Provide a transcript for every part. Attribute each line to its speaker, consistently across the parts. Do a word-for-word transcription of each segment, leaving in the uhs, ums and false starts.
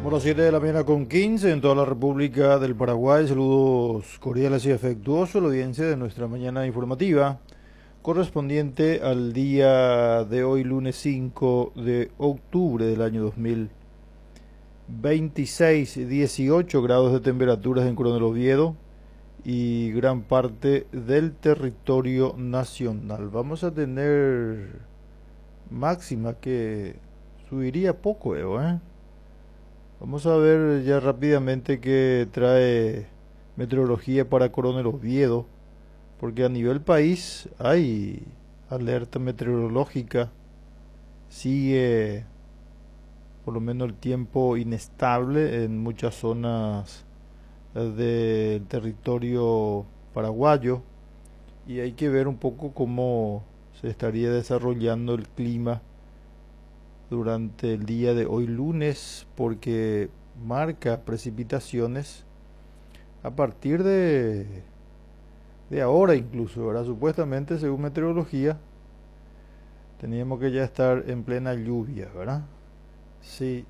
Speaker 1: Bueno, siete de la mañana con quince en toda la República del Paraguay. Saludos cordiales y afectuosos a la audiencia de nuestra mañana informativa, correspondiente al día de hoy, lunes cinco de octubre del año dos mil veintiséis, dieciocho grados de temperaturas en Coronel Oviedo y gran parte del territorio nacional. Vamos a tener máxima que subiría poco, Evo, ¿eh? Vamos a ver ya rápidamente qué trae meteorología para Coronel Oviedo, porque a nivel país hay alerta meteorológica, sigue por lo menos el tiempo inestable en muchas zonas del territorio paraguayo y hay que ver un poco cómo se estaría desarrollando el clima durante el día de hoy lunes, porque marca precipitaciones a partir de, de ahora incluso, ¿verdad? Supuestamente, según meteorología, teníamos que ya estar en plena lluvia, ¿verdad? Sí,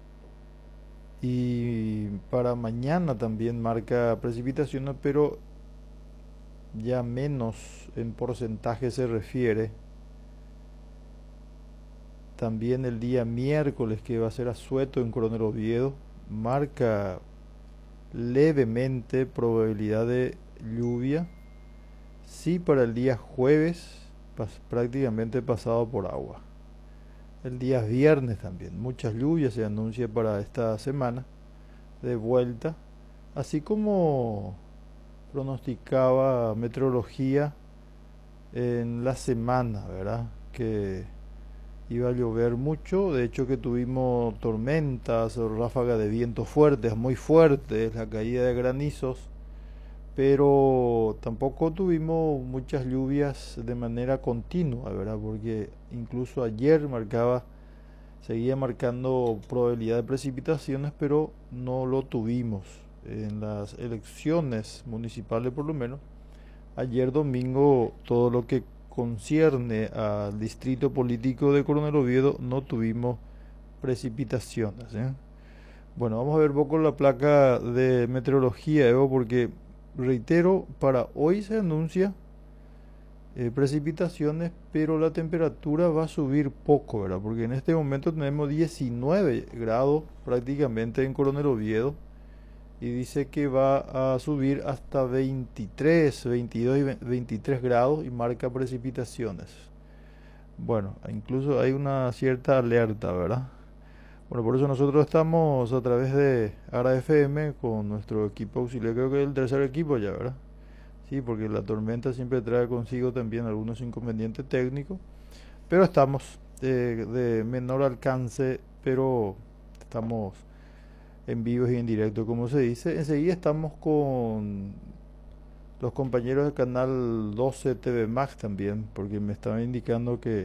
Speaker 1: y para mañana también marca precipitaciones, pero ya menos en porcentaje se refiere. También el día miércoles, que va a ser asueto en Coronel Oviedo, marca levemente probabilidad de lluvia. Sí, para el día jueves, pas- prácticamente pasado por agua. El día viernes también, muchas lluvias se anuncia para esta semana de vuelta, así como pronosticaba meteorología en la semana, ¿verdad? Que iba a llover mucho, de hecho que tuvimos tormentas o ráfagas de viento fuertes, muy fuertes, la caída de granizos, pero tampoco tuvimos muchas lluvias de manera continua, ¿verdad? Porque incluso ayer marcaba, seguía marcando probabilidad de precipitaciones, pero no lo tuvimos en las elecciones municipales por lo menos. Ayer domingo, todo lo que concierne al distrito político de Coronel Oviedo, no tuvimos precipitaciones, ¿eh? Bueno, vamos a ver un poco la placa de meteorología, Evo, porque reitero, para hoy se anuncia eh, precipitaciones, pero la temperatura va a subir poco, ¿verdad? Porque en este momento tenemos diecinueve grados prácticamente en Coronel Oviedo y dice que va a subir hasta veintitrés, veintidós y veintitrés grados y marca precipitaciones. Bueno, incluso hay una cierta alerta, ¿verdad? Bueno, por eso nosotros estamos a través de Ara F M con nuestro equipo auxiliar, creo que es el tercer equipo ya, ¿verdad? Sí, porque la tormenta siempre trae consigo también algunos inconvenientes técnicos, pero estamos de, de menor alcance, pero estamos en vivo y en directo, como se dice. Enseguida estamos con los compañeros de Canal doce T V Max también, porque me estaban indicando que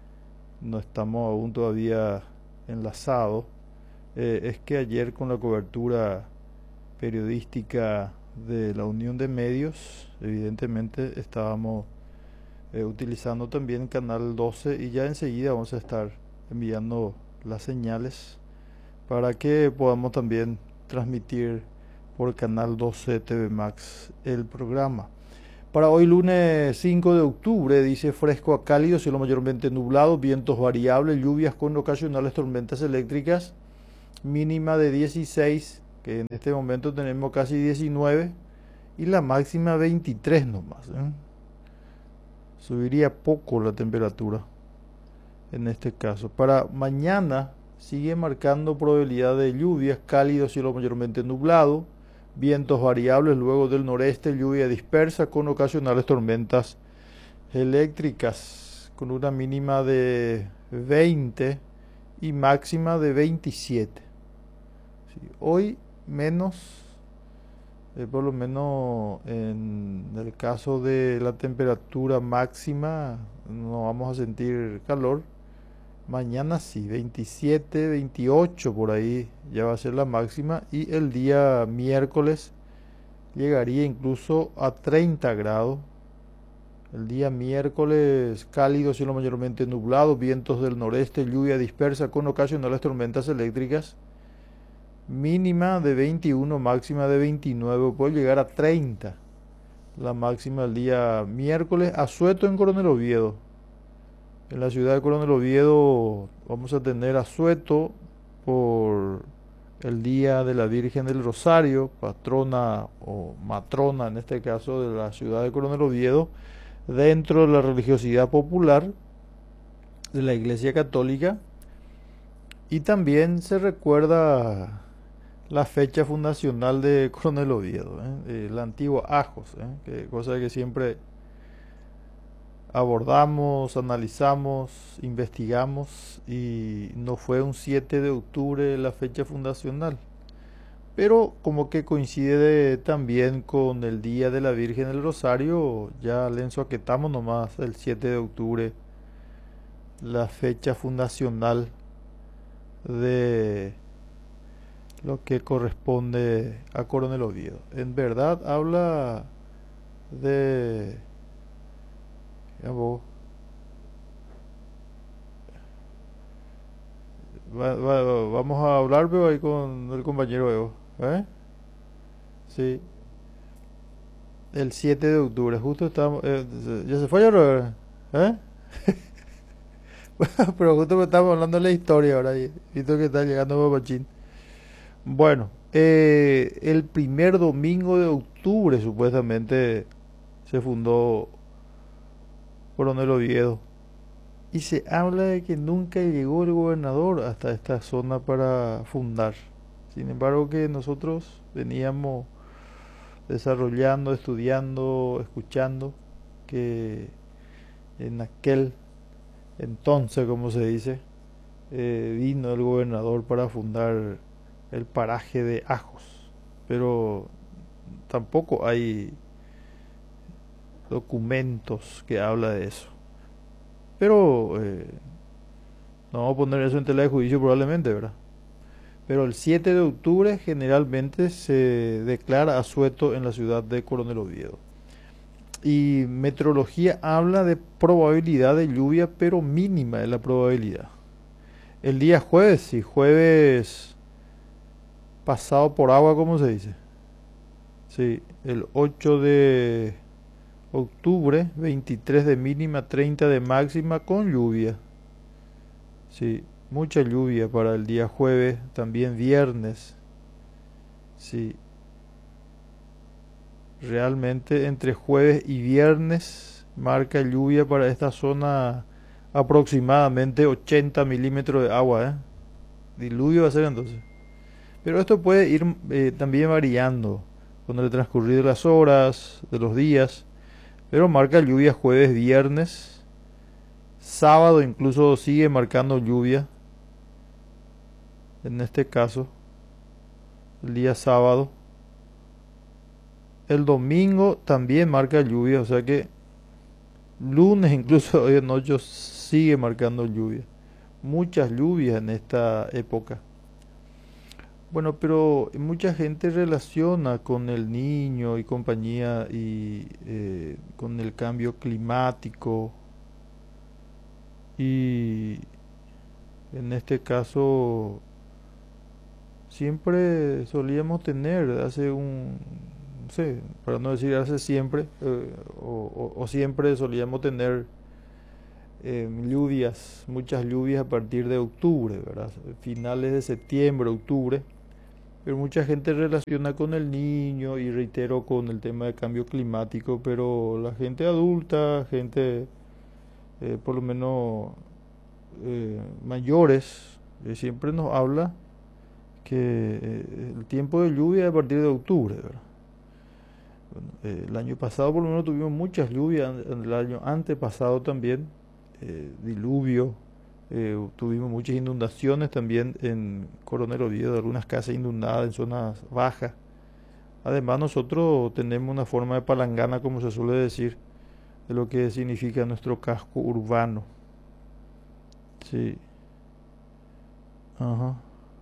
Speaker 1: no estamos aún todavía enlazados. Eh, es que ayer con la cobertura periodística de la Unión de Medios, evidentemente estábamos eh, utilizando también Canal doce y ya enseguida vamos a estar enviando las señales para que podamos también transmitir por Canal doce T V Max el programa. Para hoy lunes cinco de octubre dice fresco a cálido, cielo mayormente nublado, vientos variables, lluvias con ocasionales tormentas eléctricas, mínima de dieciséis, que en este momento tenemos casi diecinueve, y la máxima veintitrés nomás, ¿eh? Subiría poco la temperatura en este caso. Para mañana sigue marcando probabilidad de lluvias, cálido, cielo mayormente nublado, vientos variables, luego del noreste, lluvia dispersa con ocasionales tormentas eléctricas, con una mínima de veinte y máxima de veintisiete. Sí, hoy menos, eh, por lo menos en el caso de la temperatura máxima, no vamos a sentir calor. Mañana sí, veintisiete, veintiocho por ahí ya va a ser la máxima y el día miércoles llegaría incluso a treinta grados. El día miércoles cálido, cielo mayormente nublado, vientos del noreste, lluvia dispersa con ocasionales tormentas eléctricas Mínima de veintiuno, máxima de veintinueve, puede llegar a treinta. La máxima el día miércoles, asueto en Coronel Oviedo. En la ciudad de Coronel Oviedo vamos a tener asueto por el Día de la Virgen del Rosario, patrona o matrona en este caso de la ciudad de Coronel Oviedo, dentro de la religiosidad popular de la Iglesia Católica. Y también se recuerda la fecha fundacional de Coronel Oviedo, ¿eh? El antiguo Ajos, ¿eh? Que cosa que siempre abordamos, analizamos, investigamos, y no fue un siete de octubre la fecha fundacional, pero como que coincide también con el Día de la Virgen del Rosario, ya le ensoquetamos nomás el siete de octubre, la fecha fundacional de lo que corresponde a Coronel Oviedo. En verdad habla de... Ya vos, va- va- vamos a hablar pero ahí con el compañero Evo, ¿eh? Sí, el siete de octubre, justo estamos... eh, ¿ya se fue ya, Robert? ¿Eh? Pero justo que estamos hablando de la historia ahora, y visto que está llegando Papachín. Bueno, eh, el primer domingo de octubre supuestamente se fundó Coronel Oviedo. Y se habla de que nunca llegó el gobernador hasta esta zona para fundar. Sin embargo, que nosotros veníamos desarrollando, estudiando, escuchando, que en aquel entonces, como se dice, eh, vino el gobernador para fundar el paraje de Ajos. Pero tampoco hay documentos que habla de eso. Pero eh, no vamos a poner eso en tela de juicio probablemente, ¿verdad? Pero el siete de octubre generalmente se declara asueto en la ciudad de Coronel Oviedo. Y meteorología habla de probabilidad de lluvia, pero mínima es la probabilidad. El día jueves, sí, jueves pasado por agua, ¿cómo se dice? Sí, el ocho de octubre, veintitrés de mínima, treinta de máxima con lluvia. Sí, mucha lluvia para el día jueves, también viernes. Sí, realmente entre jueves y viernes marca lluvia para esta zona aproximadamente ochenta milímetros de agua, ¿eh? Diluvio va a ser entonces. Pero esto puede ir eh, también variando con el transcurrir de las horas, de los días. Pero marca lluvia jueves, viernes, sábado incluso sigue marcando lluvia. En este caso, el día sábado. El domingo también marca lluvia, o sea que lunes incluso hoy en noche sigue marcando lluvia. Muchas lluvias en esta época. Bueno, pero mucha gente relaciona con el niño y compañía y eh, con el cambio climático, y en este caso siempre solíamos tener hace un, no sé, para no decir hace siempre, eh, o, o- o siempre solíamos tener eh, lluvias, muchas lluvias a partir de octubre, ¿verdad? Finales de septiembre, octubre. Pero mucha gente relaciona con el niño y reitero con el tema de cambio climático, pero la gente adulta, gente eh, por lo menos eh, mayores, eh, siempre nos habla que eh, el tiempo de lluvia es a partir de octubre, ¿verdad? Bueno, eh, el año pasado por lo menos tuvimos muchas lluvias, en el año antepasado también, eh, diluvio, eh, tuvimos muchas inundaciones también en Coronel Oviedo, algunas casas inundadas en zonas bajas. Además nosotros tenemos una forma de palangana, como se suele decir, de lo que significa nuestro casco urbano. Sí, ajá.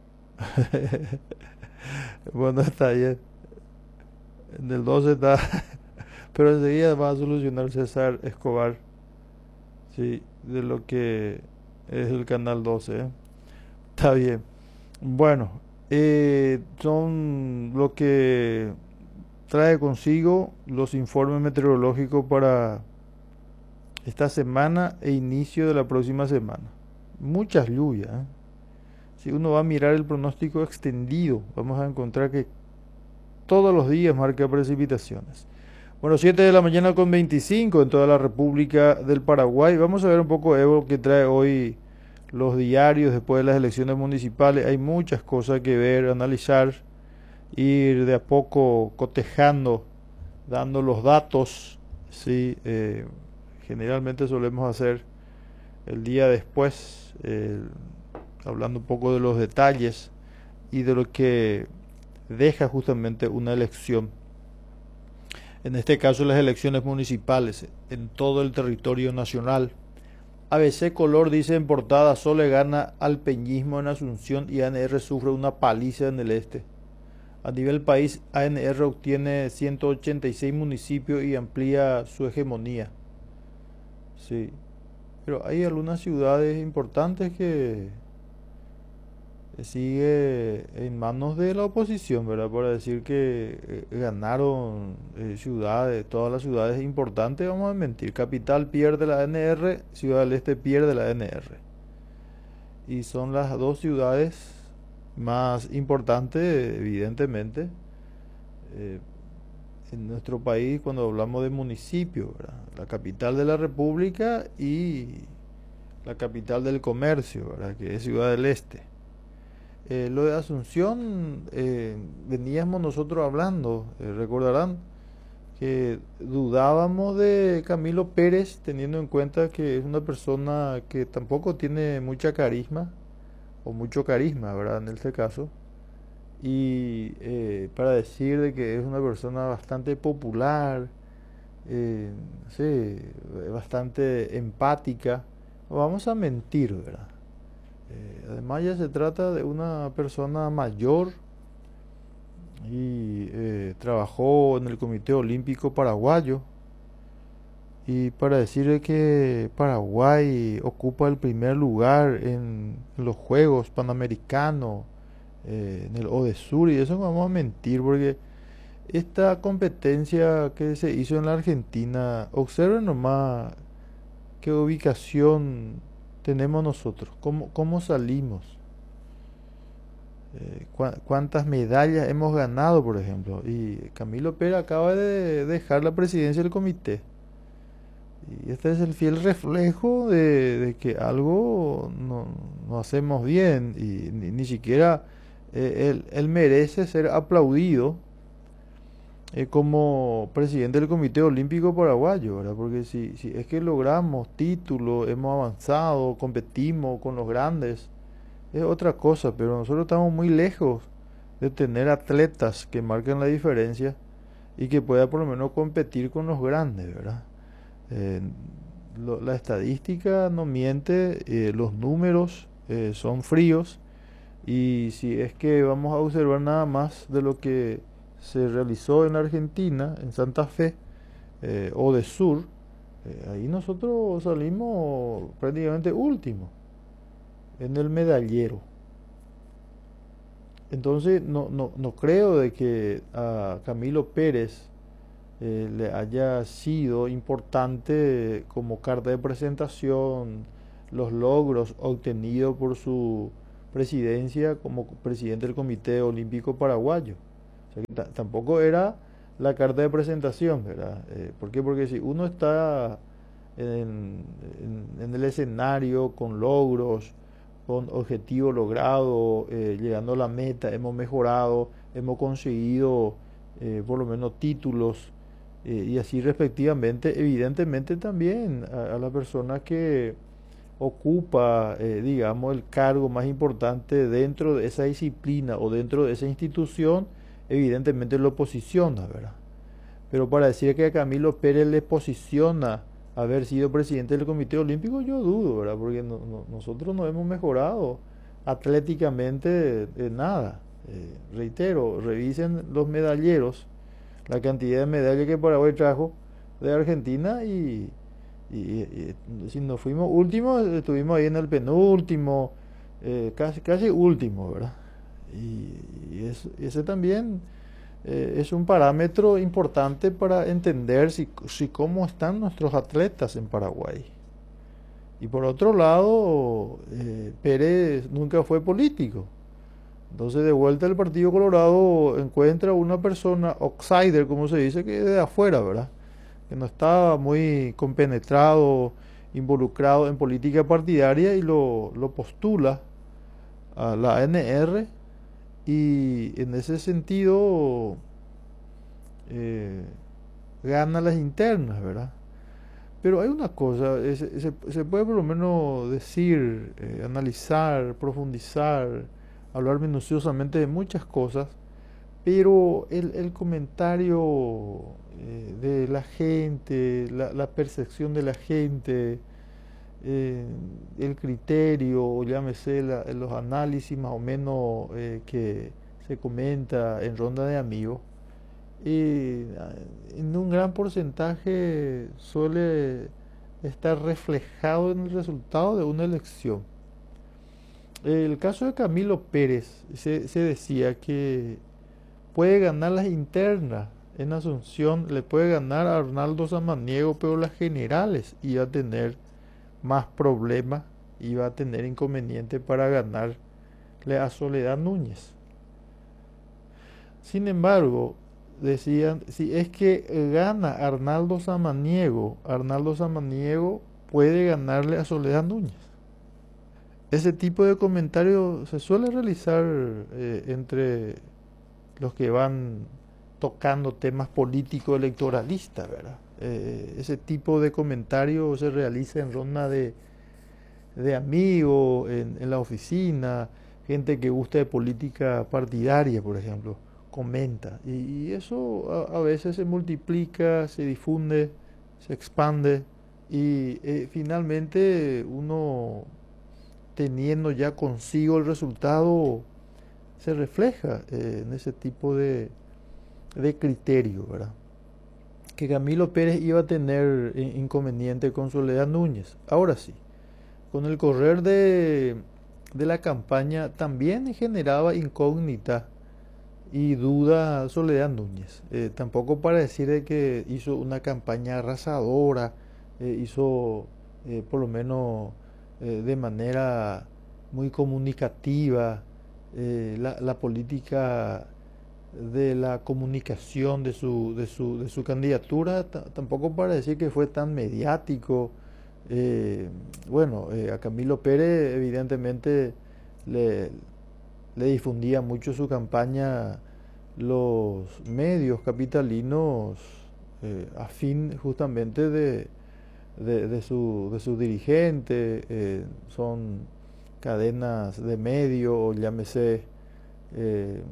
Speaker 1: Bueno, está bien. En el doce está, pero enseguida va a solucionar César Escobar, sí, de lo que es el canal doce, ¿eh? Está bien. Bueno, eh, son lo que trae consigo los informes meteorológicos para esta semana e inicio de la próxima semana. Muchas lluvias, ¿eh? Si uno va a mirar el pronóstico extendido, vamos a encontrar que todos los días marca precipitaciones. Bueno, siete de la mañana con veinticinco en toda la República del Paraguay. Vamos a ver un poco, Evo, que trae hoy los diarios después de las elecciones municipales. Hay muchas cosas que ver, analizar, ir de a poco cotejando, dando los datos. Sí, eh, generalmente solemos hacer el día después, eh, hablando un poco de los detalles y de lo que deja justamente una elección. En este caso las elecciones municipales en todo el territorio nacional. A B C Color dice en portada: Sole gana al peñismo en Asunción y A N R sufre una paliza en el este. A nivel país, A N R obtiene ciento ochenta y seis municipios y amplía su hegemonía. Sí, pero hay algunas ciudades importantes que sigue en manos de la oposición, ¿verdad? Para decir que eh, ganaron eh, ciudades, todas las ciudades importantes, vamos a mentir. Capital pierde la A N R, Ciudad del Este pierde la A N R. Y son las dos ciudades más importantes, evidentemente, eh, en nuestro país cuando hablamos de municipio, ¿verdad? La capital de la República y la capital del comercio, ¿verdad? Que es Ciudad del Este. Eh, lo de Asunción, eh, veníamos nosotros hablando, eh, recordarán que dudábamos de Camilo Pérez, teniendo en cuenta que es una persona que tampoco tiene mucha carisma, o mucho carisma, ¿verdad? En este caso, y eh, para decir de que es una persona bastante popular, eh, sí, bastante empática, no vamos a mentir, ¿verdad? Eh, además ya se trata de una persona mayor y eh, trabajó en el Comité Olímpico Paraguayo, y para decir que Paraguay ocupa el primer lugar en, en los Juegos Panamericanos, eh, en el ODESUR, y eso no vamos a mentir, porque esta competencia que se hizo en la Argentina, observen nomás qué ubicación tenemos nosotros, cómo, cómo salimos, eh, cu cuántas medallas hemos ganado, por ejemplo. Y Camilo Pérez acaba de dejar la presidencia del comité. Y este es el fiel reflejo de, de que algo no, no hacemos bien, y ni, ni siquiera eh, él, él merece ser aplaudido eh, como presidente del Comité Olímpico Paraguayo, ¿verdad? Porque si, si es que logramos títulos, hemos avanzado, competimos con los grandes, es otra cosa, pero nosotros estamos muy lejos de tener atletas que marquen la diferencia y que pueda por lo menos competir con los grandes, ¿verdad? Eh, lo, la estadística no miente, eh, los números eh, son fríos, y si es que vamos a observar nada más de lo que se realizó en Argentina, en Santa Fe, eh, o de Sur, eh, ahí nosotros salimos prácticamente último en el medallero. Entonces no, no, no creo de que a Camilo Pérez eh, le haya sido importante como carta de presentación los logros obtenidos por su presidencia como presidente del Comité Olímpico Paraguayo. O sea, que tampoco era la carta de presentación, ¿verdad? Eh, ¿por qué? Porque si uno está en, en, en el escenario con logros, con objetivos logrados, eh, llegando a la meta, hemos mejorado, hemos conseguido eh, por lo menos títulos, eh, y así respectivamente, evidentemente también a, a la persona que ocupa, eh, digamos, el cargo más importante dentro de esa disciplina o dentro de esa institución, evidentemente lo posiciona, ¿verdad? Pero para decir que a Camilo Pérez le posiciona haber sido presidente del Comité Olímpico, yo dudo, ¿verdad? Porque no, no, nosotros no hemos mejorado atléticamente de nada. Eh, reitero, revisen los medalleros, la cantidad de medallas que Paraguay trajo de Argentina, y, y, y, y si nos fuimos últimos, estuvimos ahí en el penúltimo, eh, casi, casi último, ¿verdad? Y, y es- ese también eh, es un parámetro importante para entender si, si cómo están nuestros atletas en Paraguay. Y por otro lado, eh, Pérez nunca fue político. Entonces, de vuelta el Partido Colorado encuentra una persona outsider, como se dice, que es de afuera, ¿verdad? Que no está muy compenetrado, involucrado en política partidaria y lo, lo postula a la A N R y en ese sentido eh, gana las internas, ¿verdad? Pero hay una cosa, es- se, se puede por lo menos decir, eh, analizar, profundizar, hablar minuciosamente de muchas cosas, pero el, el comentario eh, de la gente, la, la percepción de la gente, eh, el criterio, o llámese la- los análisis más o menos eh, que se comenta en ronda de amigos, y ah, en un gran porcentaje suele estar reflejado en el resultado de una elección. El caso de Camilo Pérez, se, se decía que puede ganar las internas en Asunción, le puede ganar a Arnaldo Samaniego, pero las generales iba a tener más problemas, iba a tener inconveniente para ganarle a Soledad Núñez. Sin embargo, decían, si es que gana Arnaldo Samaniego, Arnaldo Samaniego puede ganarle a Soledad Núñez. Ese tipo de comentarios se suele realizar eh, entre los que van tocando temas políticos electoralistas, ¿verdad? Eh, ese tipo de comentarios se realiza en ronda de, de amigos, en, en la oficina, gente que gusta de política partidaria, por ejemplo, comenta. Y, y eso a, a veces se multiplica, se difunde, se expande y eh, finalmente uno teniendo ya consigo el resultado se refleja eh, en ese tipo de, de criterio, ¿verdad? Que Camilo Pérez iba a tener eh, inconveniente con Soledad Núñez. Ahora sí, con el correr de, de la campaña también generaba incógnita y duda Soledad Núñez. Eh, tampoco para decir de que hizo una campaña arrasadora, eh, hizo eh, por lo menos eh, de manera muy comunicativa eh, la, la política de la comunicación de su, de su, de su candidatura, ta- tampoco para decir que fue tan mediático. Eh, bueno, eh, a Camilo Pérez evidentemente le, le difundía mucho su campaña los medios capitalinos eh, a fin justamente de, de, de su, de su dirigente, eh, son cadenas de medios, o llámese, eh,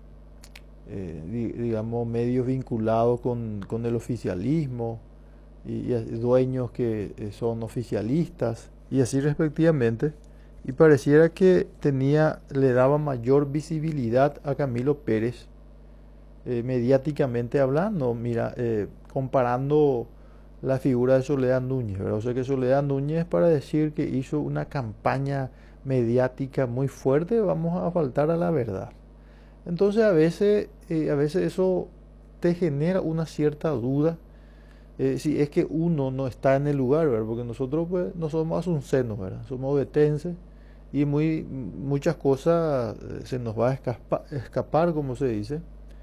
Speaker 1: eh, di- digamos, medios vinculados con, con el oficialismo y, y dueños que eh, son oficialistas y así respectivamente. Y pareciera que tenía, le daba mayor visibilidad a Camilo Pérez eh, mediáticamente hablando, mira, eh, comparando la figura de Soledad Núñez, ¿verdad? O sea que Soledad Núñez, para decir que hizo una campaña mediática muy fuerte, vamos a faltar a la verdad. Entonces a veces, eh, a veces eso te genera una cierta duda eh, si es que uno no está en el lugar, ¿verdad? Porque nosotros pues no somos asuncenos, ¿verdad? Somos ovetenses y muy, muchas cosas eh, se nos va a escapa- escapar, como se dice,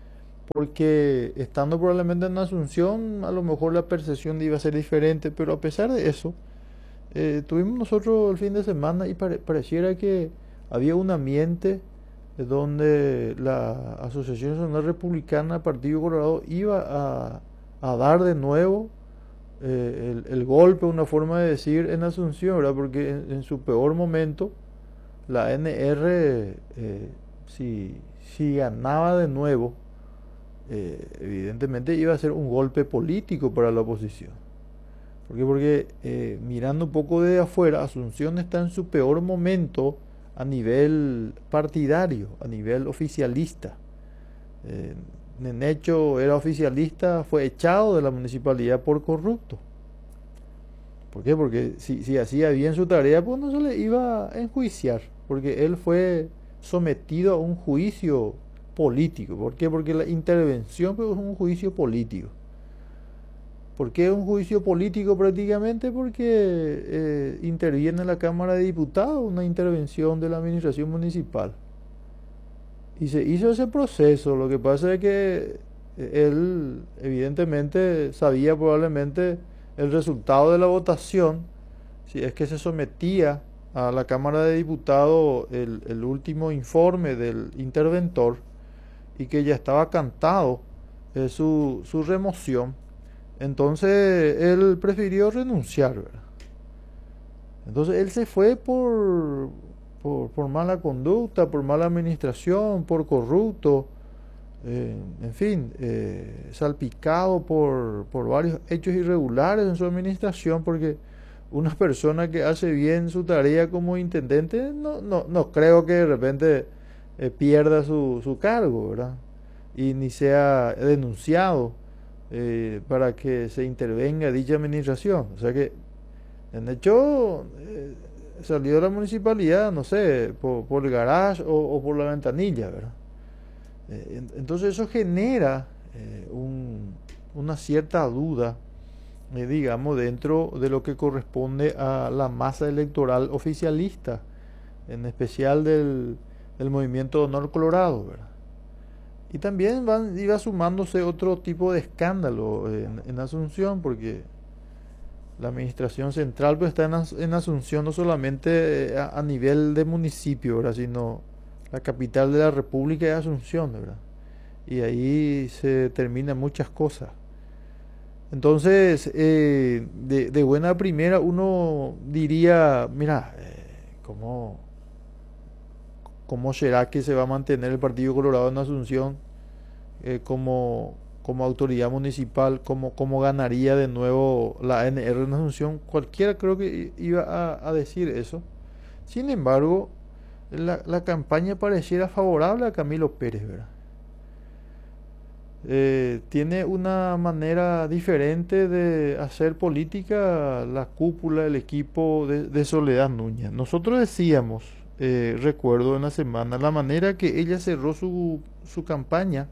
Speaker 1: porque estando probablemente en Asunción, a lo mejor la percepción iba a ser diferente, pero a pesar de eso, eh, tuvimos nosotros el fin de semana y pare- pareciera que había un ambiente eh, donde la Asociación Nacional Republicana, Partido Colorado, iba a, a dar de nuevo eh, el, el golpe, una forma de decir, en Asunción, ¿verdad? Porque en, en su peor momento, la A N R, eh, si, si ganaba de nuevo, eh, evidentemente iba a ser un golpe político para la oposición. ¿Por qué? Porque eh, mirando un poco de afuera, Asunción está en su peor momento a nivel partidario, a nivel oficialista. Eh, Nenecho era oficialista, fue echado de la municipalidad por corrupto. ¿Por qué? Porque si, si hacía bien su tarea, pues no se le iba a enjuiciar, porque él fue sometido a un juicio político. ¿Por qué? Porque la intervención pues, es un juicio político. ¿Por qué es un juicio político prácticamente? Porque eh, interviene en la Cámara de Diputados una intervención de la administración municipal. Y se hizo ese proceso. Lo que pasa es que él evidentemente sabía probablemente el resultado de la votación, si es que se sometía a la Cámara de Diputados el, el último informe del interventor y que ya estaba cantado eh, su, su remoción. Entonces él prefirió renunciar, ¿verdad? Entonces él se fue por, por, por mala conducta, por mala administración, por corrupto, eh, en fin, eh, salpicado por, por varios hechos irregulares en su administración, porque una persona que hace bien su tarea como intendente, no, no, no creo que de repente eh, pierda su, su cargo, ¿verdad? Y ni sea denunciado eh, para que se intervenga dicha administración. O sea que, en hecho, eh, salió de la municipalidad, no sé, por, por el garage o, o por la ventanilla, ¿verdad? Eh, entonces eso genera eh, un, una cierta duda, eh, digamos, dentro de lo que corresponde a la masa electoral oficialista, en especial del, del movimiento Honor Colorado, ¿verdad? Y también van, iba sumándose otro tipo de escándalo en, en Asunción, porque la administración central pues está en, As, en Asunción no solamente a, a nivel de municipio, ¿verdad? Sino la capital de la República es Asunción, ¿verdad? Y ahí se terminan muchas cosas. Entonces, eh, de, de buena primera uno diría, mira, eh, ¿cómo, ¿cómo será que se va a mantener el Partido Colorado en Asunción eh, como, como autoridad municipal? ¿Cómo, ¿Cómo ganaría de nuevo la A N R en Asunción? Cualquiera creo que iba a, a decir eso. Sin embargo, la, la campaña pareciera favorable a Camilo Pérez, ¿verdad? Eh, tiene una manera diferente de hacer política la cúpula, el equipo de, de Soledad Núñez. Nosotros decíamos, eh, recuerdo en la semana, la manera que ella cerró su, su campaña,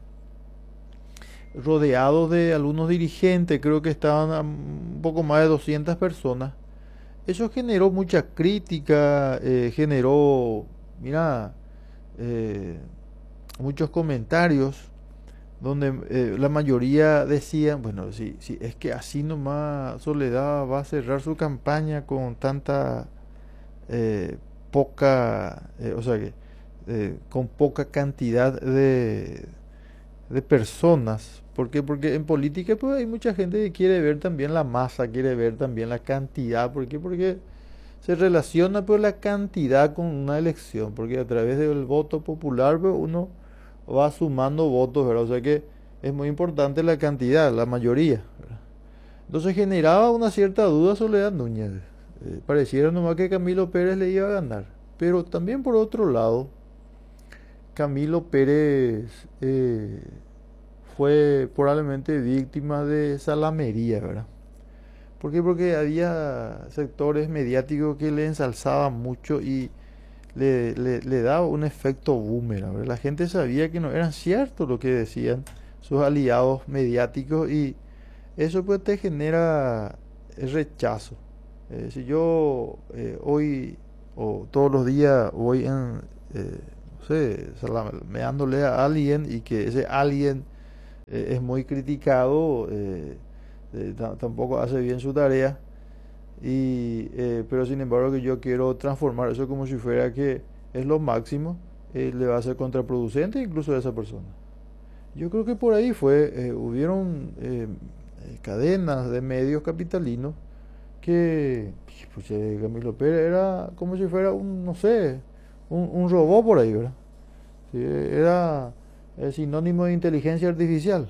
Speaker 1: rodeado de algunos dirigentes, creo que estaban a un poco más de doscientas personas. Eso generó mucha crítica, eh, generó, mira, eh, muchos comentarios donde eh, la mayoría decían, bueno, si, si es que así nomás Soledad va a cerrar su campaña con tanta eh, poca, eh, o sea que eh, con poca cantidad de, de personas. ¿Por qué? Porque en política pues hay mucha gente que quiere ver también la masa, quiere ver también la cantidad. ¿Por qué? Porque se relaciona pues la cantidad con una elección, porque a través del voto popular pues uno va sumando votos, ¿verdad? O sea que es muy importante la cantidad, la mayoría, ¿verdad? Entonces generaba una cierta duda Soledad Núñez. Eh, pareciera nomás que Camilo Pérez le iba a ganar. Pero también por otro lado, Camilo Pérez eh, fue probablemente víctima de salamería, ¿verdad? ¿Por qué? Porque había sectores mediáticos que le ensalzaban mucho y le, le, le daba un efecto boomerang, ¿verdad? La gente sabía que no eran cierto lo que decían sus aliados mediáticos y eso pues te genera el rechazo. Eh, si yo eh, hoy o todos los días voy en, eh, no sé, salameándole a alguien y que ese alguien eh, es muy criticado, eh, eh, tampoco hace bien su tarea. Y, eh, pero sin embargo que yo quiero transformar eso como si fuera que es lo máximo, eh, le va a ser contraproducente incluso a esa persona. Yo creo que por ahí fue, eh, hubieron eh, cadenas de medios capitalinos que, pues, eh, Camilo Pérez era como si fuera un, no sé, un, un robot por ahí, ¿verdad? Sí, era el sinónimo de inteligencia artificial.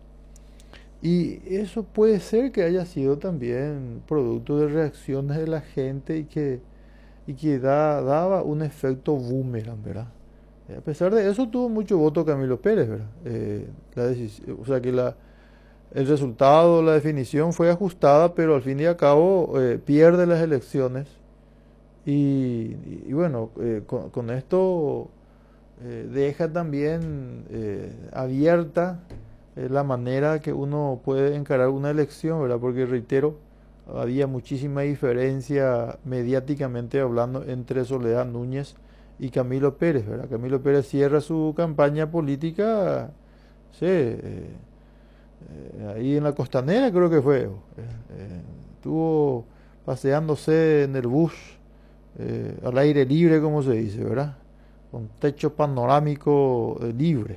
Speaker 1: Y eso puede ser que haya sido también producto de reacciones de la gente y que, y que da, daba un efecto boomerang, ¿verdad? Eh, a pesar de eso tuvo mucho voto Camilo Pérez, ¿verdad? Eh, la decisión, o sea que la, el resultado, la definición fue ajustada, pero al fin y al cabo eh, pierde las elecciones. Y, y, y bueno, eh, con, con esto eh, deja también eh, abierta eh, la manera que uno puede encarar una elección, ¿verdad? Porque reitero, había muchísima diferencia mediáticamente hablando entre Soledad Núñez y Camilo Pérez, ¿verdad? Camilo Pérez cierra su campaña política, sí, eh, eh, ahí en la Costanera creo que fue, eh, eh, estuvo paseándose en el bus, eh, al aire libre, como se dice, ¿verdad? Con techo panorámico eh, libre.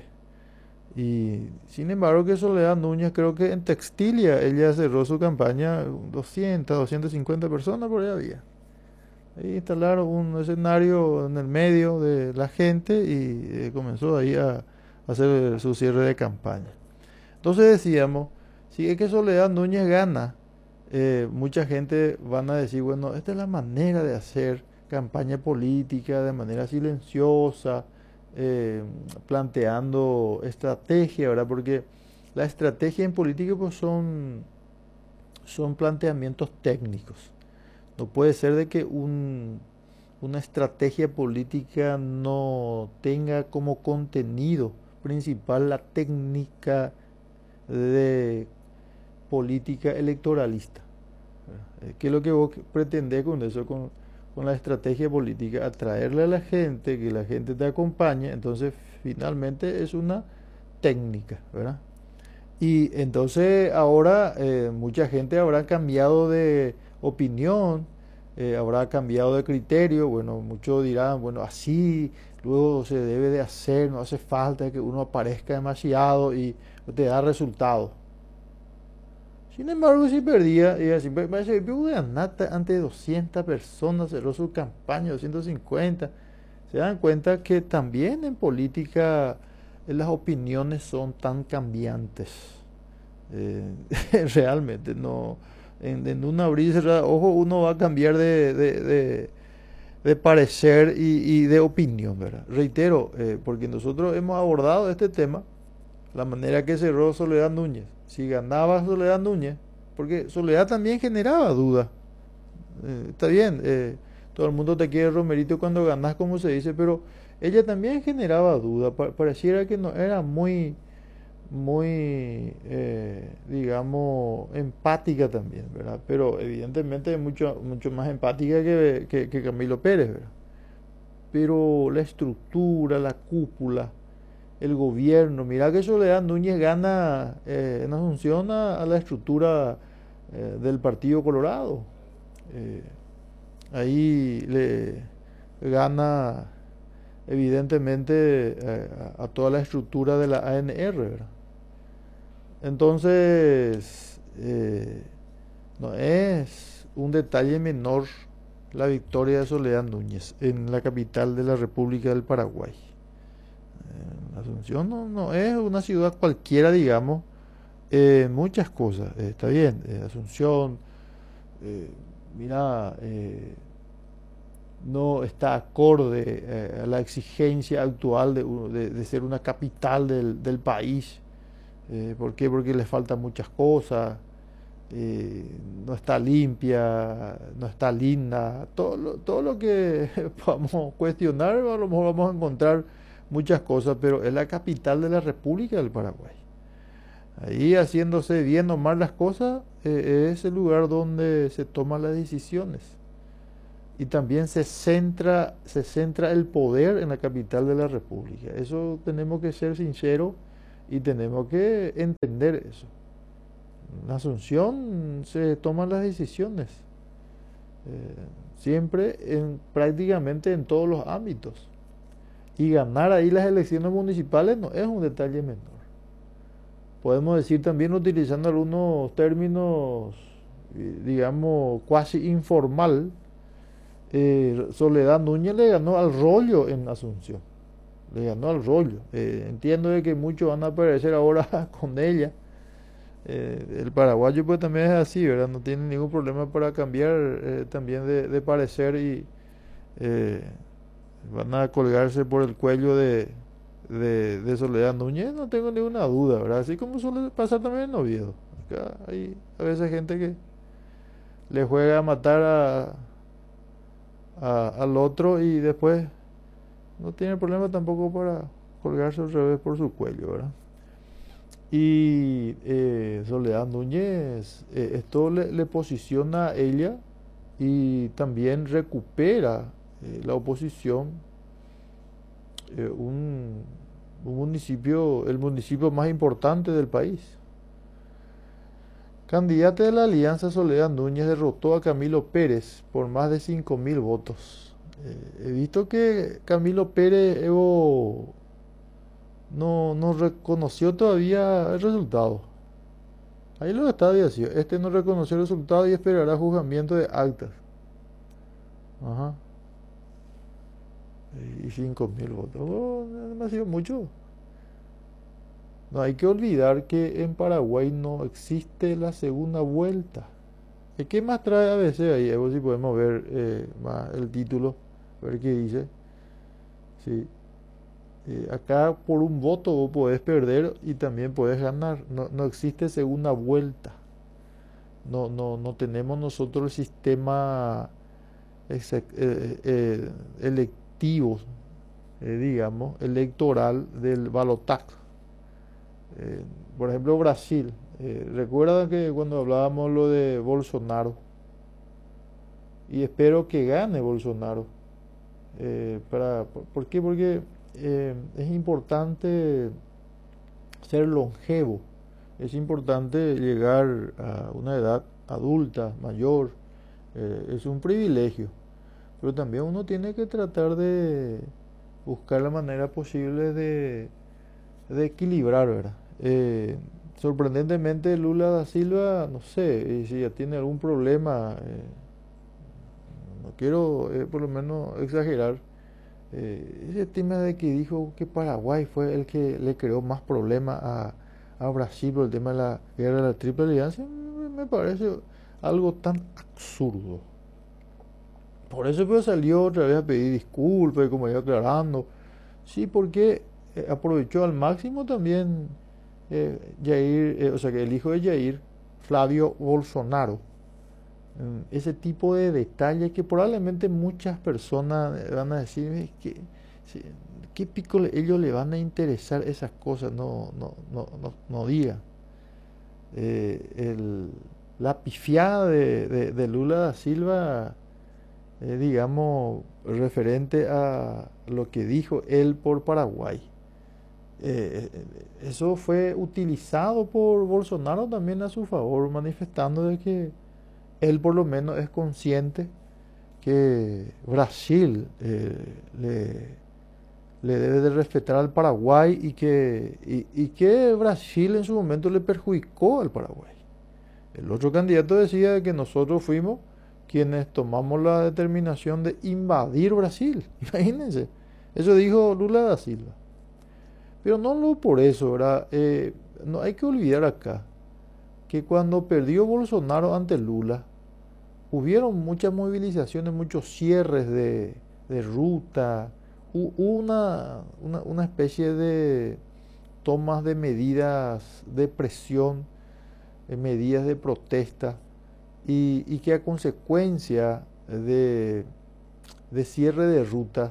Speaker 1: Y sin embargo que Soledad Núñez creo que en Textilia ella cerró su campaña, doscientas, doscientas cincuenta personas por ahí había. Ahí instalaron un escenario en el medio de la gente y eh, comenzó ahí a, a hacer su cierre de campaña. Entonces decíamos, si es que Soledad Núñez gana, eh, mucha gente van a decir, bueno, esta es la manera de hacer campaña política de manera silenciosa, eh, planteando estrategia, ¿verdad? Porque la estrategia en política pues son, son planteamientos técnicos. No puede ser de que un, una estrategia política no tenga como contenido principal la técnica de política electoralista. ¿Qué es lo que vos pretendés con eso, con, con la estrategia política? Atraerle a la gente, que la gente te acompañe, entonces finalmente es una técnica, ¿verdad? Y entonces ahora eh, mucha gente habrá cambiado de opinión, eh, habrá cambiado de criterio, bueno, muchos dirán, bueno, así luego se debe de hacer, no hace falta que uno aparezca demasiado y te da resultados. Sin embargo, si perdía, y así, parece que Nata ante doscientas personas cerró su campaña, doscientas cincuenta. Se dan cuenta que también en política eh, las opiniones son tan cambiantes. Eh, realmente, no. En, en un abrir y cerrar ojo, uno va a cambiar de, de, de, de parecer y, y, de opinión, ¿verdad? Reitero, eh, porque nosotros hemos abordado este tema la manera que cerró Soledad Núñez. Si ganaba Soledad Núñez, porque Soledad también generaba duda. Eh, está bien, eh, todo el mundo te quiere Romerito cuando ganas, como se dice, pero ella también generaba duda. Pa pareciera que no era muy, muy, eh, digamos, empática también, ¿verdad? Pero evidentemente es mucho, mucho más empática que, que, que Camilo Pérez, ¿verdad? Pero la estructura, la cúpula, el gobierno. Mira que Soledad Núñez gana eh, en Asunción a, a la estructura eh, del Partido Colorado. Eh, ahí le gana evidentemente eh, a, a toda la estructura de la A N R, ¿verdad? Entonces, eh, no es un detalle menor la victoria de Soledad Núñez en la capital de la República del Paraguay. Asunción no, no es una ciudad cualquiera, digamos, en eh, muchas cosas. Eh, está bien, eh, Asunción, eh, mira, eh, no está acorde eh, a la exigencia actual de, de, de ser una capital del, del país. Eh, ¿Por qué? Porque le faltan muchas cosas. Eh, no está limpia, no está linda, todo lo, todo lo que podamos cuestionar, a lo mejor vamos a encontrar muchas cosas, pero es la capital de la República del Paraguay. Ahí haciéndose bien o mal las cosas, eh, es el lugar donde se toman las decisiones. Y también se centra, se centra el poder en la capital de la República. Eso tenemos que ser sinceros y tenemos que entender eso. En Asunción se toman las decisiones, eh, siempre, en, prácticamente en todos los ámbitos. Y ganar ahí las elecciones municipales no es un detalle menor. Podemos decir también, utilizando algunos términos, digamos, cuasi informal, eh, Soledad Núñez le ganó al rollo en Asunción. Le ganó al rollo. Eh, entiendo de que muchos van a aparecer ahora con ella. Eh, el paraguayo pues también es así, ¿verdad? No tiene ningún problema para cambiar eh, también de, de parecer y eh, van a colgarse por el cuello de, de, de Soledad Núñez, no tengo ninguna duda, ¿verdad? Así como suele pasar también en Oviedo. Acá hay a veces gente que le juega a matar a, a, al otro y después no tiene problema tampoco para colgarse otra vez por su cuello, ¿verdad? Y eh, Soledad Núñez, eh, esto le, le posiciona a ella y también recupera eh, la oposición, eh, un, un municipio, el municipio más importante del país. Candidata de la Alianza, Soledad Núñez derrotó a Camilo Pérez por más de cinco mil votos. Eh, he visto que Camilo Pérez Evo, no, no reconoció todavía el resultado. Ahí lo está diciendo. Este no reconoció el resultado y esperará juzgamiento de actas. Ajá. Y cinco mil votos. Oh, es demasiado mucho. No hay que olvidar que en Paraguay no existe la segunda vuelta. ¿Y qué más trae A B C ahí? A ver si podemos ver eh, más el título, a ver qué dice. Sí. Eh, acá por un voto vos podés perder y también podés ganar. No, no existe segunda vuelta. No, no, no tenemos nosotros el sistema exe- eh, eh, electivo, eh, digamos, electoral del balotaje. Eh, por ejemplo, Brasil. Eh, recuerda que cuando hablábamos lo de Bolsonaro, y espero que gane Bolsonaro. Eh, para, por, ¿por qué? Porque eh, es importante ser longevo, es importante llegar a una edad adulta, mayor, eh, es un privilegio, pero también uno tiene que tratar de buscar la manera posible de, de equilibrar, ¿verdad? Eh, sorprendentemente Lula da Silva, no sé, y si ya tiene algún problema, eh, no quiero eh, por lo menos exagerar, eh, ese tema de que dijo que Paraguay fue el que le creó más problemas a, a Brasil por el tema de la guerra de la Triple Alianza, me, me parece algo tan absurdo. Por eso pues salió otra vez a pedir disculpas, como iba aclarando. Sí, porque eh, aprovechó al máximo también eh, Jair, eh, o sea que el hijo de Jair, Flavio Bolsonaro. Mm, ese tipo de detalles que probablemente muchas personas van a decir que sí, qué pico le- ellos le van a interesar esas cosas, no, no, no, no, no digan. Eh, el- la pifiada de, de- de Lula da Silva, eh, digamos, referente a lo que dijo él por Paraguay. Eh, eh, eso fue utilizado por Bolsonaro también a su favor, manifestando de que él por lo menos es consciente que Brasil eh, le, le debe de respetar al Paraguay y que, y, y que Brasil en su momento le perjudicó al Paraguay. El otro candidato decía que nosotros fuimos quienes tomamos la determinación de invadir Brasil. Imagínense. Eso dijo Lula da Silva. Pero no lo por eso, ¿verdad? Eh, no hay que olvidar acá que cuando perdió Bolsonaro ante Lula, hubieron muchas movilizaciones, muchos cierres de, de ruta, hu- una, una, una especie de tomas de medidas de presión, de medidas de protesta, y, y que a consecuencia de, de cierre de rutas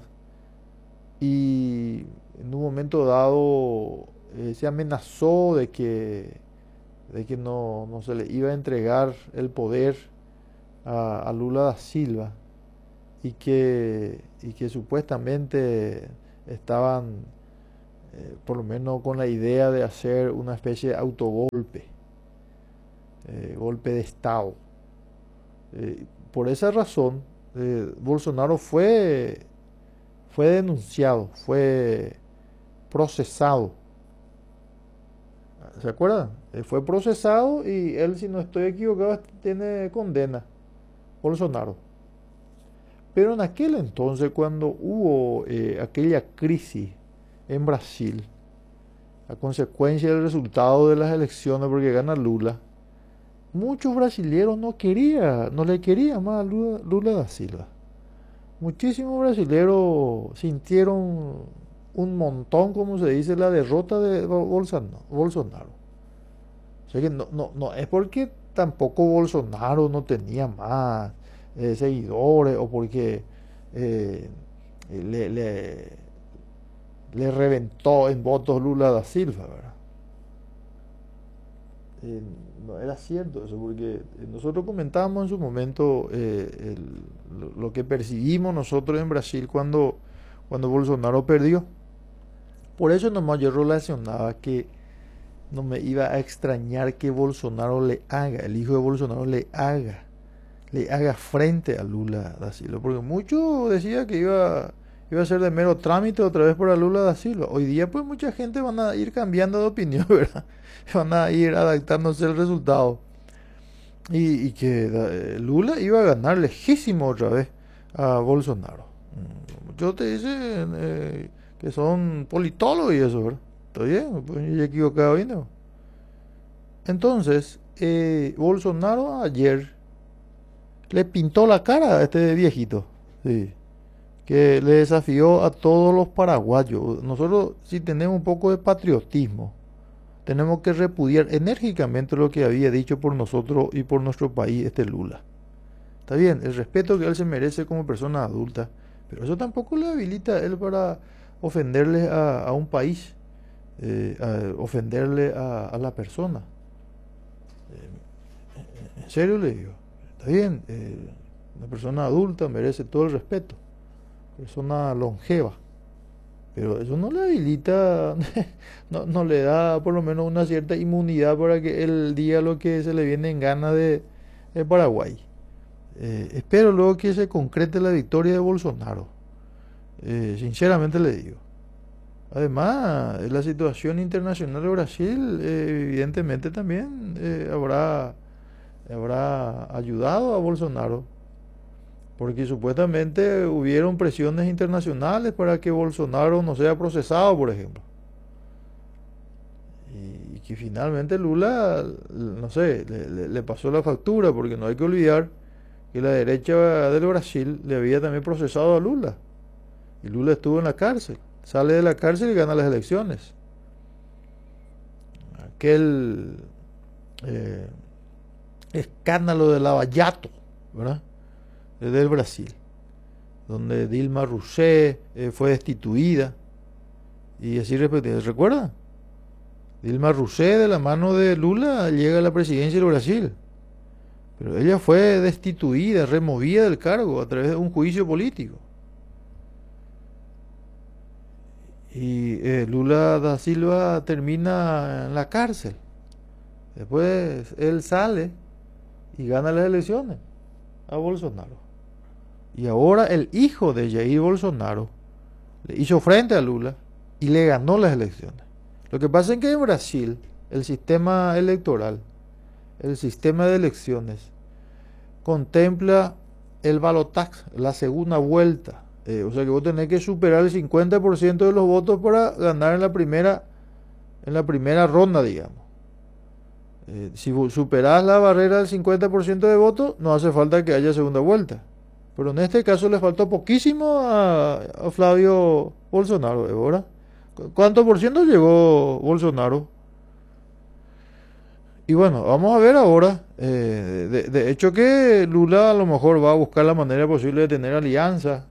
Speaker 1: y en un momento dado eh, se amenazó de que, de que no, no se le iba a entregar el poder a, a Lula da Silva y que, y que supuestamente estaban eh, por lo menos con la idea de hacer una especie de autogolpe, eh, golpe de Estado. Eh, por esa razón, eh, Bolsonaro fue, fue denunciado, fue procesado. ¿Se acuerdan? Eh, fue procesado y él, si no estoy equivocado, tiene condena, Bolsonaro. Pero en aquel entonces, cuando hubo eh, aquella crisis en Brasil, a consecuencia del resultado de las elecciones, porque gana Lula, muchos brasileños no quería, no le querían más a Lula, Lula da Silva. Muchísimos brasileños sintieron un montón, como se dice, la derrota de Bolsonaro. Bolsonaro. O sea que no, no, no es porque tampoco Bolsonaro no tenía más eh, seguidores o porque eh, le, le, le reventó en votos Lula da Silva, ¿verdad? Eh, no era cierto eso, porque nosotros comentábamos en su momento eh, el- lo, lo que percibimos nosotros en Brasil cuando, cuando Bolsonaro perdió. Por eso nomás yo relacionaba que no me iba a extrañar que Bolsonaro le haga, el hijo de Bolsonaro le haga, le haga frente a Lula da Silva, porque mucho decía que iba, iba a ser de mero trámite otra vez para Lula da Silva. Hoy día pues mucha gente van a ir cambiando de opinión, ¿verdad? Van a ir adaptándose al resultado. Y, y que eh, Lula iba a ganar lejísimo otra vez a Bolsonaro. Mm, Muchos te dicen eh, que son politólogos y eso, ¿verdad? Está bien, pues yo he equivocado y no. Entonces, eh, Bolsonaro ayer le pintó la cara a este viejito, sí, que le desafió a todos los paraguayos. Nosotros, si tenemos un poco de patriotismo, tenemos que repudiar enérgicamente lo que había dicho por nosotros y por nuestro país este Lula. Está bien, el respeto que él se merece como persona adulta, pero eso tampoco le habilita a él para ofenderle a, a un país, eh, a ofenderle a, a la persona. Eh, en serio le digo, está bien, eh, una persona adulta merece todo el respeto, persona longeva, pero eso no le habilita, no, no le da por lo menos una cierta inmunidad para que él diga lo que se le viene en gana de, de Paraguay. Eh, espero luego que se concrete la victoria de Bolsonaro, eh, sinceramente le digo. Además, la situación internacional de Brasil eh, evidentemente también eh, habrá, habrá ayudado a Bolsonaro, porque supuestamente hubieron presiones internacionales para que Bolsonaro no sea procesado, por ejemplo. Y, y que finalmente Lula, no sé, le, le, le pasó la factura, porque no hay que olvidar que la derecha del Brasil le había también procesado a Lula. Y Lula estuvo en la cárcel. Sale de la cárcel y gana las elecciones. Aquel eh, escándalo de Lava Jato, ¿verdad? Del Brasil, donde Dilma Rousseff eh, fue destituida y así repetida. ¿Recuerdan? Dilma Rousseff, de la mano de Lula, llega a la presidencia del Brasil, pero ella fue destituida, removida del cargo a través de un juicio político. Y eh, Lula da Silva termina en la cárcel. Después él sale y gana las elecciones a Bolsonaro. Y ahora el hijo de Jair Bolsonaro le hizo frente a Lula y le ganó las elecciones. Lo que pasa es que en Brasil el sistema electoral, el sistema de elecciones, contempla el balotaje, la segunda vuelta. Eh, o sea que vos tenés que superar el cincuenta por ciento de los votos para ganar en la primera, en la primera ronda, digamos. Eh, si superás la barrera del cincuenta por ciento de votos, no hace falta que haya segunda vuelta. Pero en este caso le faltó poquísimo a, a Flavio Bolsonaro, ¿verdad? ¿Cuánto por ciento llegó Bolsonaro? Y bueno, vamos a ver ahora. Eh, de, de hecho que Lula a lo mejor va a buscar la manera posible de tener alianza,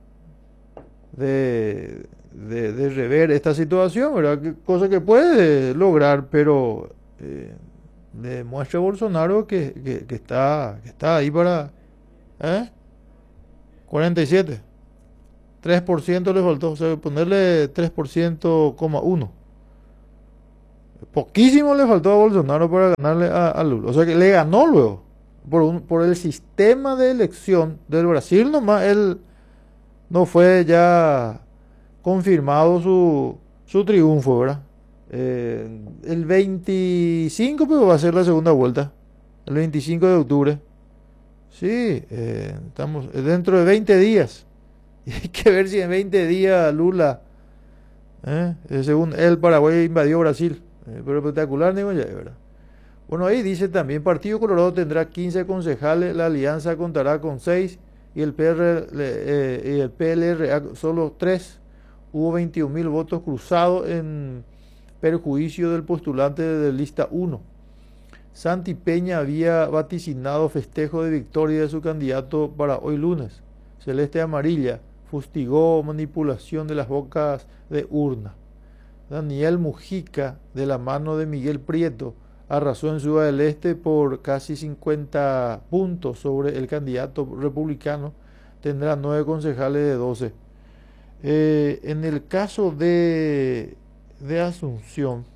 Speaker 1: de, de, de rever esta situación, ¿verdad? Que, cosa que puede lograr, pero eh, demuestra Bolsonaro que, que, que, está, que está ahí para... ¿eh? cuarenta y siete. tres por ciento le faltó, o sea, ponerle tres por ciento, uno. Poquísimo le faltó a Bolsonaro para ganarle a, a Lula. O sea que le ganó luego. Por, un, por el sistema de elección del Brasil nomás, él no fue ya confirmado su, su triunfo, ¿verdad? Eh, el veinticinco, pero va a ser la segunda vuelta. El veinticinco de octubre. Sí, eh, estamos dentro de veinte días. Y hay que ver si en veinte días Lula, eh, según él, Paraguay invadió Brasil. Eh, pero espectacular, digo ya, ¿verdad? Bueno, ahí dice también, Partido Colorado tendrá quince concejales, la Alianza contará con seis y el, P R, eh, y el P L R A solo tres. Hubo veintiún mil votos cruzados en perjuicio del postulante de lista uno. Santi Peña había vaticinado festejo de victoria de su candidato para hoy lunes. Celeste Amarilla fustigó manipulación de las bocas de urna. Daniel Mujica, de la mano de Miguel Prieto, arrasó en Ciudad del Este por casi cincuenta puntos sobre el candidato republicano. Tendrá nueve concejales de doce. Eh, en el caso de, de Asunción,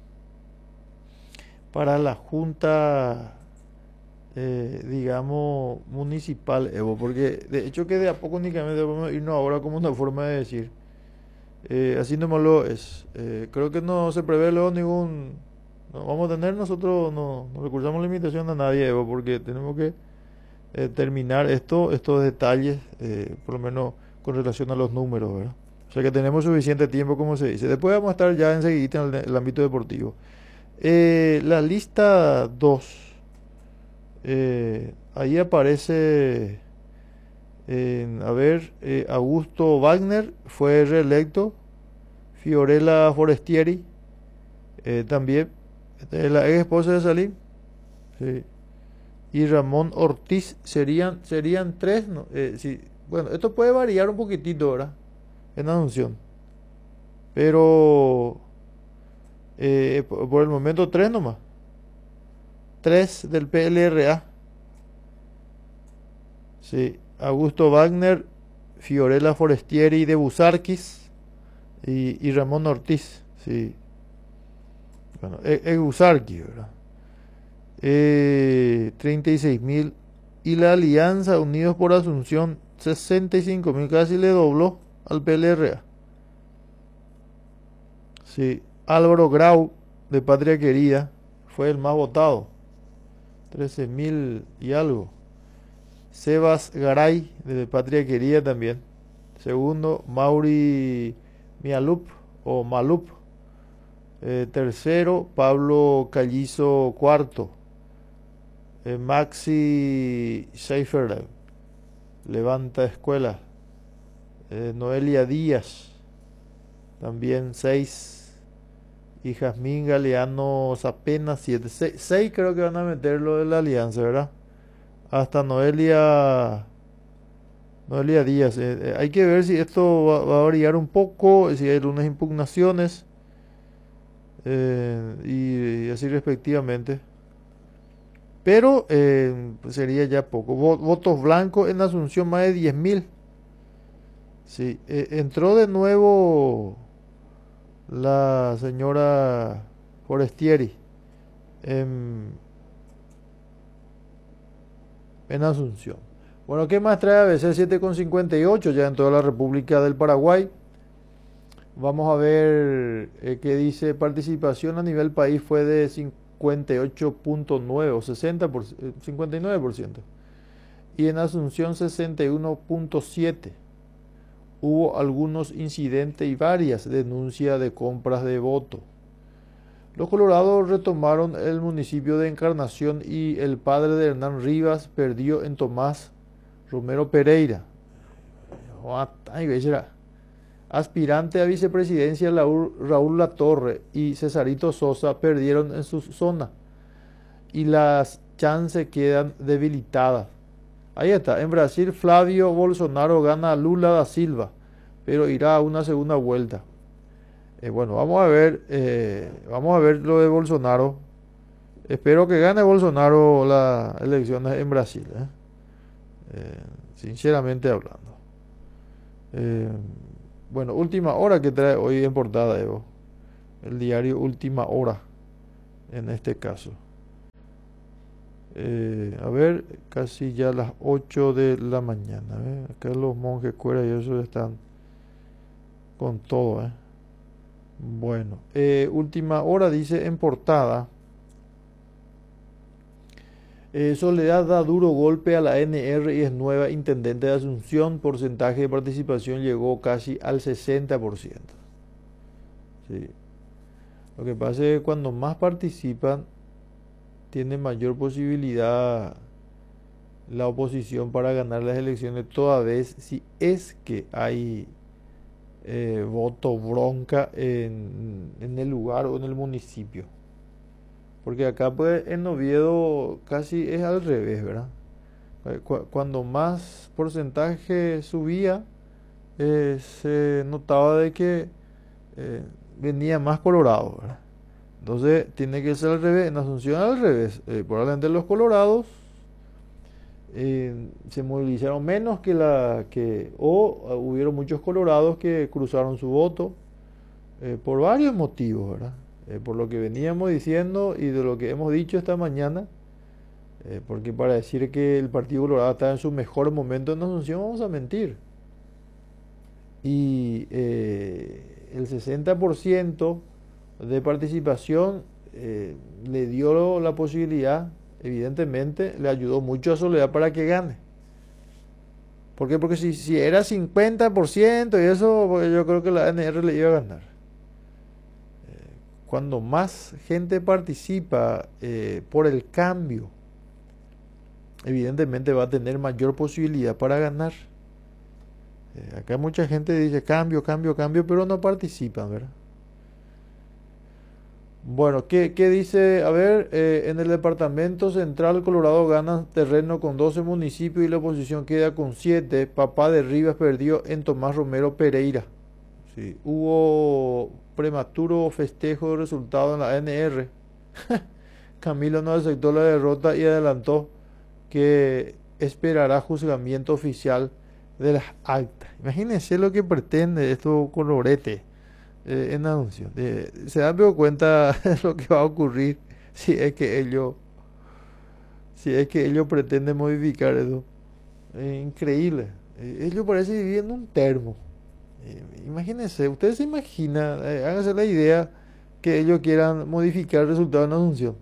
Speaker 1: para la Junta, eh, digamos, municipal, Evo, porque de hecho que de a poco únicamente vamos a irnos ahora como una forma de decir, eh, así nomás lo es. Eh, creo que no se prevé luego ningún, no vamos a tener nosotros, no, no recursamos limitación a nadie, Evo, porque tenemos que eh, terminar esto, estos detalles, eh, por lo menos con relación a los números, ¿verdad? O sea que tenemos suficiente tiempo, como se dice. Después vamos a estar ya enseguida en el, el ámbito deportivo. Eh, la lista dos, eh, ahí aparece, eh, a ver, eh, Augusto Wagner fue reelecto, Fiorella Forestieri eh, también, eh, la ex esposa de Salim, sí, y Ramón Ortiz, serían, serían tres, ¿no? Eh, sí. Bueno, esto puede variar un poquitito, ¿verdad? En Asunción, pero eh, por, por el momento tres nomás. Tres del P L R A. Sí, Augusto Wagner, Fiorella Forestieri de Busarquis y, y Ramón Ortiz. Sí. Bueno, es, es Busarquis, ¿verdad? Eh, treinta y seis mil. Y la Alianza Unidos por Asunción, sesenta y cinco mil. Casi le dobló al P L R A. Sí. Álvaro Grau, de Patria Querida, fue el más votado. trece mil y algo. Sebas Garay, de Patria Querida también. Segundo, Mauri Mialup o Malup. Eh, tercero, Pablo Callizo, cuarto. Eh, Maxi Seiferle, Levanta Escuela. Eh, Noelia Díaz, también seis. Y Jazmín Galeano Zapena, siete. Seis, seis creo que van a meter lo de la Alianza, ¿verdad? Hasta Noelia Noelia Díaz. Eh, eh, hay que ver si esto va, va a variar un poco, si hay algunas impugnaciones eh, y, y así respectivamente. Pero eh, pues sería ya poco. Vo- votos blancos en Asunción, más de diez mil. Sí, eh, entró de nuevo la señora Forestieri en, en Asunción. Bueno, ¿qué más trae A B C? siete con cincuenta y ocho ya en toda la República del Paraguay. Vamos a ver eh, qué dice. Participación a nivel país fue de cincuenta y ocho punto nueve o sesenta por, eh, cincuenta y nueve por ciento. Y en Asunción sesenta y uno punto siete. Hubo algunos incidentes y varias denuncias de compras de voto. Los colorados retomaron el municipio de Encarnación y el padre de Hernán Rivas perdió en Tomás Romero Pereira. Aspirante a vicepresidencia Raúl Latorre y Cesarito Sosa perdieron en su zona y las chances quedan debilitadas. Ahí está, en Brasil Flavio Bolsonaro gana a Lula da Silva, pero irá a una segunda vuelta. Eh, bueno, vamos a ver, eh, vamos a ver lo de Bolsonaro. Espero que gane Bolsonaro las elecciones en Brasil, ¿eh? Eh, sinceramente hablando. Eh, bueno, última hora que trae hoy en portada, Evo. El diario Última Hora, en este caso. Eh, a ver, casi ya las ocho de la mañana. ¿Eh? Acá los monjes cuera y eso están con todo. ¿Eh? Bueno, eh, última hora dice en portada. Eh, Soledad da duro golpe a la N R y es nueva intendente de Asunción. Porcentaje de participación llegó casi al sesenta por ciento. Sí. Lo que pasa es que cuando más participan, tiene mayor posibilidad la oposición para ganar las elecciones, toda vez si es que hay eh, voto bronca en, en el lugar o en el municipio. Porque acá pues en Oviedo casi es al revés, ¿verdad? Cu- Cuando más porcentaje subía, eh, se notaba de que eh, venía más colorado, ¿verdad? Entonces tiene que ser al revés, en Asunción al revés. Eh, probablemente los colorados eh, se movilizaron menos que la que, o uh, hubieron muchos colorados que cruzaron su voto eh, por varios motivos, ¿verdad? Eh, por lo que veníamos diciendo y de lo que hemos dicho esta mañana, eh, porque para decir que el Partido Colorado está en su mejor momento en Asunción vamos a mentir. Y eh, el sesenta por ciento de participación eh, le dio la posibilidad, evidentemente, le ayudó mucho a Soledad para que gane. ¿Por qué? Porque si, si era cincuenta por ciento y eso, pues yo creo que la A N R le iba a ganar. Eh, cuando más gente participa eh, por el cambio, evidentemente va a tener mayor posibilidad para ganar. Eh, acá mucha gente dice cambio, cambio, cambio, pero no participan, ¿verdad? Bueno, ¿qué, qué dice? A ver, eh, en el departamento central Colorado gana terreno con doce municipios y la oposición queda con siete. Papá de Rivas perdió en Tomás Romero Pereira. Sí, hubo prematuro festejo de resultado en la A N R. Camilo no aceptó la derrota y adelantó que esperará juzgamiento oficial de las actas. Imagínense lo que pretende esto colorete eh, en anuncio. Eh, se dan cuenta de lo que va a ocurrir si es que ellos, si es que ellos pretenden modificar eso. Eh, increíble. Eh, ellos parece vivir en un termo. Eh, imagínense, ustedes se imaginan, eh, háganse la idea que ellos quieran modificar el resultado de una asunción.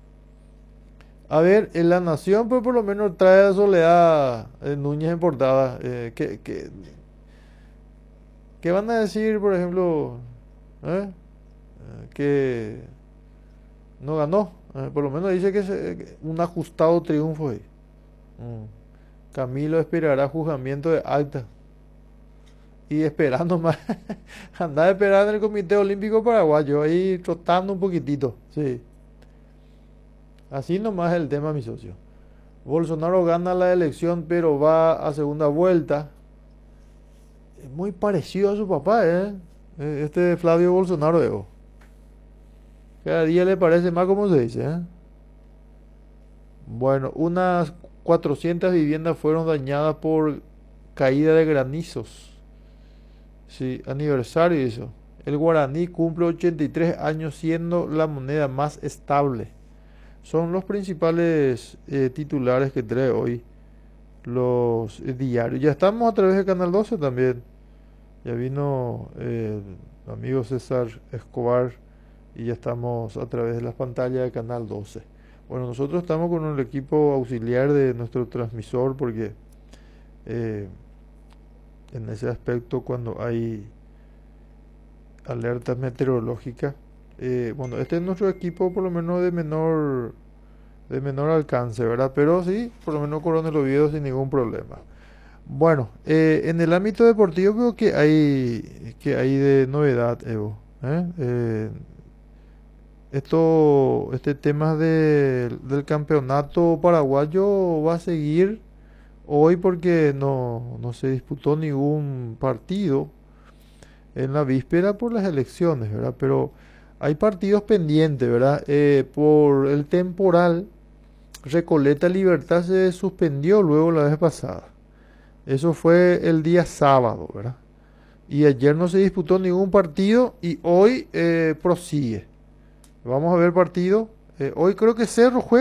Speaker 1: A ver, en La Nación, pues por lo menos trae a Soledad eh, Núñez en portada. Eh, ¿qué, qué, qué van a decir, por ejemplo, eh? Eh, que no ganó? Eh, por lo menos dice que es eh, un ajustado triunfo ahí. Mm. Camilo esperará juzgamiento de acta. Y esperando más. Andaba esperando en el Comité Olímpico Paraguayo, ahí trotando un poquitito. Sí. Así nomás es el tema, mi socio. Bolsonaro gana la elección, pero va a segunda vuelta. Es muy parecido a su papá, ¿eh? Este Flavio Bolsonaro, Evo. Cada día le parece más como se dice, ¿eh? Bueno, unas cuatrocientas viviendas fueron dañadas por caída de granizos. Sí, aniversario eso. El guaraní cumple ochenta y tres años siendo la moneda más estable. Son los principales eh, titulares que trae hoy los eh, diarios. Ya estamos a través de Canal doce también. Ya vino eh, el amigo César Escobar y ya estamos a través de las pantallas de Canal doce. Bueno, nosotros estamos con el equipo auxiliar de nuestro transmisor porque eh, en ese aspecto cuando hay alertas meteorológicas, eh, bueno, este es nuestro equipo por lo menos de menor de menor alcance, ¿verdad? Pero sí, por lo menos Coronel Oviedo sin ningún problema. Bueno, eh, en el ámbito deportivo veo que hay que hay de novedad, Evo. ¿eh? Eh, esto, este tema de- del campeonato paraguayo va a seguir hoy porque no, no se disputó ningún partido en la víspera por las elecciones, ¿verdad? Pero hay partidos pendientes, ¿verdad? Eh, por el temporal, Recoleta Libertad se suspendió luego la vez pasada. Eso fue el día sábado, ¿verdad? Y ayer no se disputó ningún partido y hoy eh, prosigue. Vamos a ver partido. Eh, hoy creo que Cerro juega.